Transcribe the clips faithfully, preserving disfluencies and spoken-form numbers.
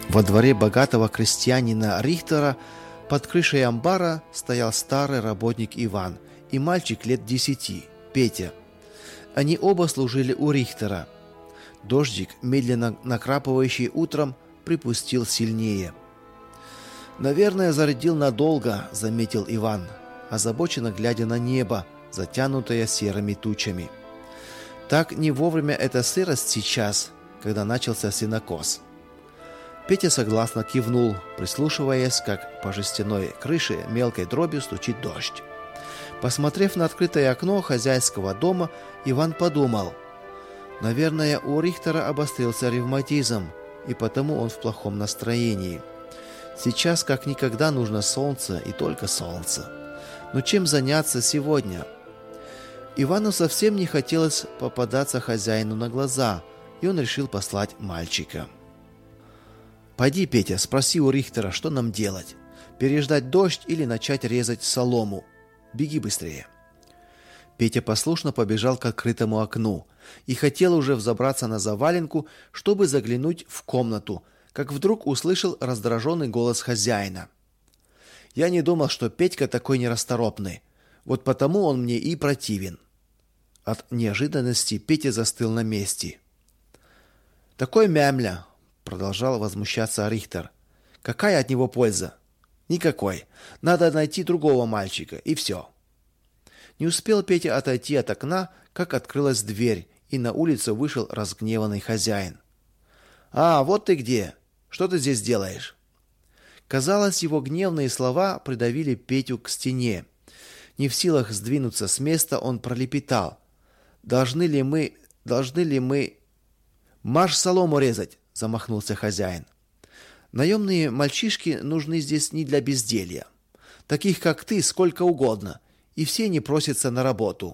Во дворе богатого крестьянина Рихтера под крышей амбара стоял старый работник Иван и мальчик лет десяти, Петя. Они оба служили у Рихтера. Дождик, медленно накрапывающий утром, припустил сильнее. «Наверное, зарядил надолго», — заметил Иван, озабоченно глядя на небо, затянутое серыми тучами. Так не вовремя эта сырость сейчас, когда начался сенокос. Петя согласно кивнул, прислушиваясь, как по жестяной крыше мелкой дробью стучит дождь. Посмотрев на открытое окно хозяйского дома, Иван подумал: наверное, у Рихтера обострился ревматизм, и потому он в плохом настроении. Сейчас как никогда нужно солнце и только солнце. Но чем заняться сегодня? Ивану совсем не хотелось попадаться хозяину на глаза, и он решил послать мальчика. «Пойди, Петя, спроси у Рихтера, что нам делать? Переждать дождь или начать резать солому? Беги быстрее». Петя послушно побежал к открытому окну и хотел уже взобраться на заваленку, чтобы заглянуть в комнату, как вдруг услышал раздраженный голос хозяина. «Я не думал, что Петька такой нерасторопный. Вот потому он мне и противен». От неожиданности Петя застыл на месте. «Такой мямля», — продолжал возмущаться Рихтер. «Какая от него польза? Никакой. Надо найти другого мальчика, и все». Не успел Петя отойти от окна, как открылась дверь, и на улицу вышел разгневанный хозяин. «А, вот ты где! Что ты здесь делаешь?» Казалось, его гневные слова придавили Петю к стене. Не в силах сдвинуться с места, он пролепетал: «Должны ли мы... Должны ли мы...» «Марш солому резать!» — замахнулся хозяин. «Наемные мальчишки нужны здесь не для безделья. Таких, как ты, сколько угодно, и все не просятся на работу».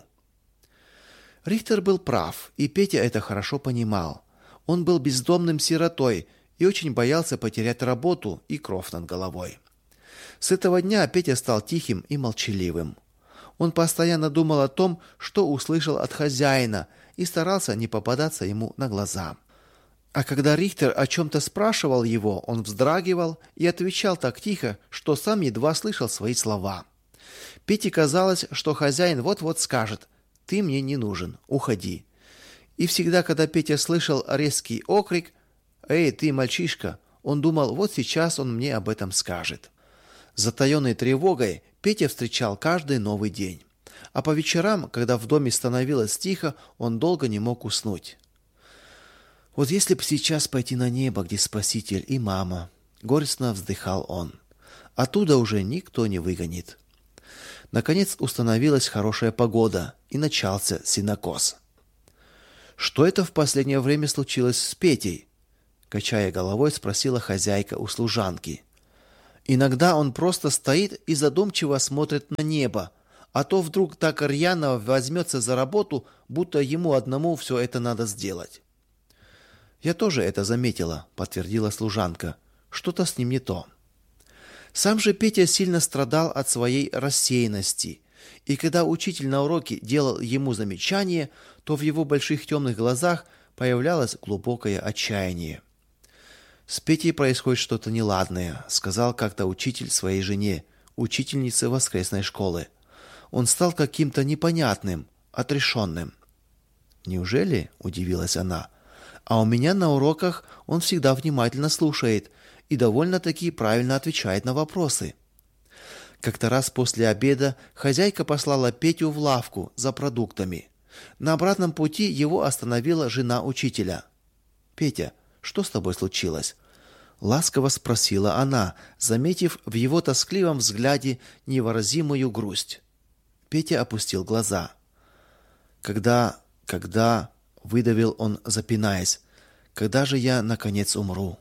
Рихтер был прав, и Петя это хорошо понимал. Он был бездомным сиротой и очень боялся потерять работу и кров над головой. С этого дня Петя стал тихим и молчаливым. Он постоянно думал о том, что услышал от хозяина, и старался не попадаться ему на глаза. А когда Рихтер о чем-то спрашивал его, он вздрагивал и отвечал так тихо, что сам едва слышал свои слова. Пете казалось, что хозяин вот-вот скажет: «Ты мне не нужен, уходи». И всегда, когда Петя слышал резкий окрик: «Эй, ты, мальчишка!», он думал: вот сейчас он мне об этом скажет. Затаенной тревогой Петя встречал каждый новый день. А по вечерам, когда в доме становилось тихо, он долго не мог уснуть. «Вот если б сейчас пойти на небо, где Спаситель и мама», — горестно вздыхал он. «Оттуда уже никто не выгонит». Наконец установилась хорошая погода, и начался сенокос. «Что это в последнее время случилось с Петей?» — качая головой, спросила хозяйка у служанки. «Иногда он просто стоит и задумчиво смотрит на небо, а то вдруг так рьяно возьмется за работу, будто ему одному все это надо сделать». «Я тоже это заметила», — подтвердила служанка. «Что-то с ним не то». Сам же Петя сильно страдал от своей рассеянности, и когда учитель на уроке делал ему замечание, то в его больших темных глазах появлялось глубокое отчаяние. «С Петей происходит что-то неладное», — сказал как-то учитель своей жене, учительнице воскресной школы. «Он стал каким-то непонятным, отрешенным». «Неужели?» — удивилась она. «А у меня на уроках он всегда внимательно слушает и довольно-таки правильно отвечает на вопросы». Как-то раз после обеда хозяйка послала Петю в лавку за продуктами. На обратном пути его остановила жена учителя. «Петя, что с тобой случилось?» — ласково спросила она, заметив в его тоскливом взгляде невыразимую грусть. Петя опустил глаза. «Когда... когда...» — выдавил он, запинаясь. «Когда же я, наконец, умру?»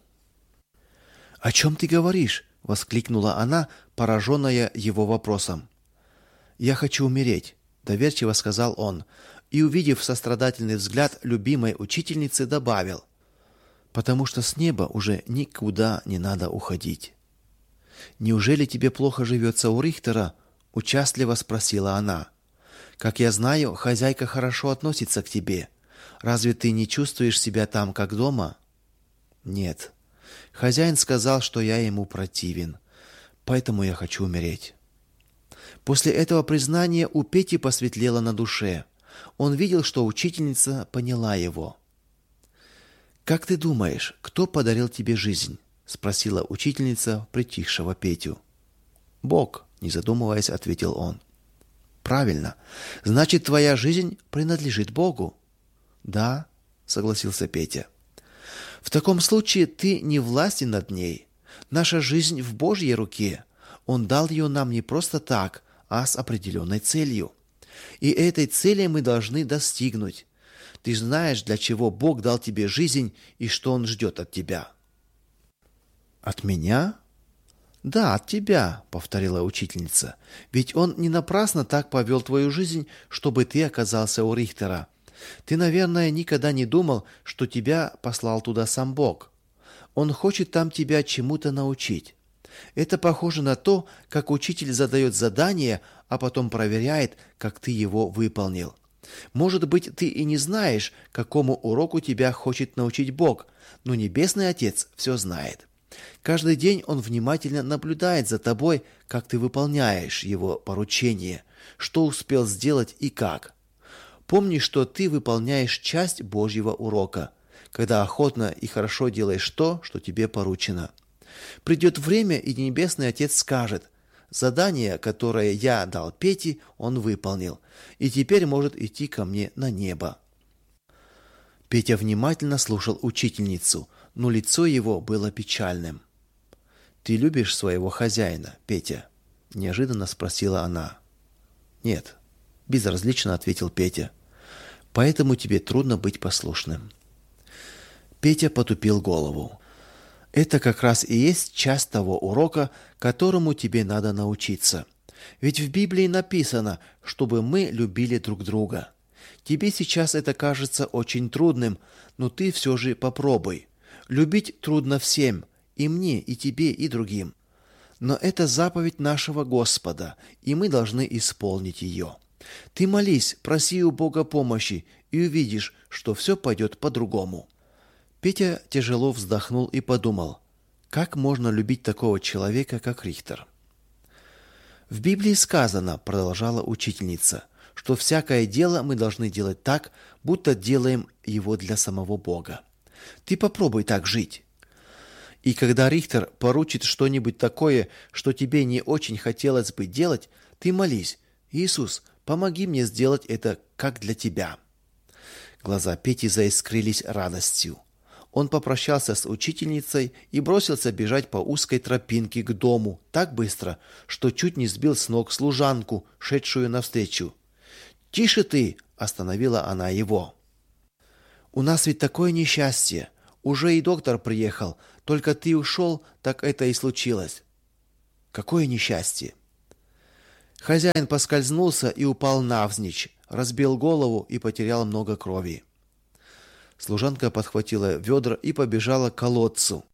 «О чем ты говоришь?» — воскликнула она, пораженная его вопросом. «Я хочу умереть», — доверчиво сказал он, и, увидев сострадательный взгляд любимой учительницы, добавил: «потому что с неба уже никуда не надо уходить». «Неужели тебе плохо живется у Рихтера?» — участливо спросила она. «Как я знаю, хозяйка хорошо относится к тебе. Разве ты не чувствуешь себя там, как дома?» «Нет. Хозяин сказал, что я ему противен, поэтому я хочу умереть. После этого признания у Пети посветлело на душе. Он видел, что учительница поняла его. «Как ты думаешь, кто подарил тебе жизнь?» — спросила учительница притихшего Петю. «Бог», — не задумываясь, ответил он. «Правильно. Значит, твоя жизнь принадлежит Богу?» «Да», — согласился Петя. «В таком случае ты не властен над ней. Наша жизнь в Божьей руке. Он дал ее нам не просто так, а с определенной целью. И этой цели мы должны достигнуть. Ты знаешь, для чего Бог дал тебе жизнь и что Он ждет от тебя». «От меня?» «Да, от тебя», — повторила учительница. «Ведь Он не напрасно так повел твою жизнь, чтобы ты оказался у Рихтера. Ты, наверное, никогда не думал, что тебя послал туда сам Бог. Он хочет там тебя чему-то научить. Это похоже на то, как учитель задает задание, а потом проверяет, как ты его выполнил. Может быть, ты и не знаешь, какому уроку тебя хочет научить Бог, но Небесный Отец все знает. Каждый день Он внимательно наблюдает за тобой, как ты выполняешь Его поручение, что успел сделать и как. Помни, что ты выполняешь часть Божьего урока, когда охотно и хорошо делаешь то, что тебе поручено. Придет время, и Небесный Отец скажет: «Задание, которое я дал Пете, он выполнил, и теперь может идти ко мне на небо». Петя внимательно слушал учительницу, но лицо его было печальным. «Ты любишь своего хозяина, Петя?» – неожиданно спросила она. «Нет», – безразлично ответил Петя. «Поэтому тебе трудно быть послушным». Петя потупил голову. «Это как раз и есть часть того урока, которому тебе надо научиться. Ведь в Библии написано, чтобы мы любили друг друга. Тебе сейчас это кажется очень трудным, но ты все же попробуй. Любить трудно всем, и мне, и тебе, и другим. Но это заповедь нашего Господа, и мы должны исполнить ее. Ты молись, проси у Бога помощи, и увидишь, что все пойдет по-другому». Петя тяжело вздохнул и подумал, как можно любить такого человека, как Рихтер. «В Библии сказано, — продолжала учительница, — что всякое дело мы должны делать так, будто делаем его для самого Бога. Ты попробуй так жить. И когда Рихтер поручит что-нибудь такое, что тебе не очень хотелось бы делать, ты молись: «Иисус, помоги мне сделать это как для тебя». Глаза Пети заискрились радостью. Он попрощался с учительницей и бросился бежать по узкой тропинке к дому так быстро, что чуть не сбил с ног служанку, шедшую навстречу. «Тише ты!» – остановила она его. «У нас ведь такое несчастье. Уже и доктор приехал. Только ты ушел, так это и случилось». «Какое несчастье?» Хозяин поскользнулся и упал навзничь, разбил голову и потерял много крови. Служанка подхватила ведра и побежала к колодцу.